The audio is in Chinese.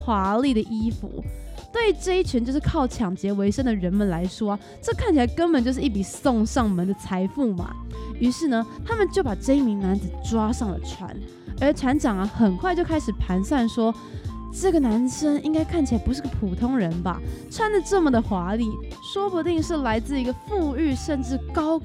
华丽的衣服。对这一群就是靠抢劫为生的人们来说这看起来根本就是一笔送上门的财富嘛。于是呢，他们就把这一名男子抓上了船，而船长很快就开始盘算说，这个男生应该看起来不是个普通人吧，穿得这么的华丽，说不定是来自一个富裕甚至高